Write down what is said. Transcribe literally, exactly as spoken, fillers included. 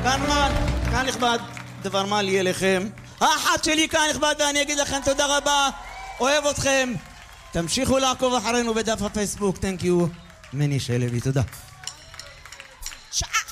כאן מה, כאן נכבד, דבר מה לי אליכם. האחת שלי כאן נכבד, ואני אגיד לכם תודה רבה, אוהב אתכם. תמשיכו לעקוב אחרינו בדף הפייסבוק. Thank you. מני שלוי, תודה. שעה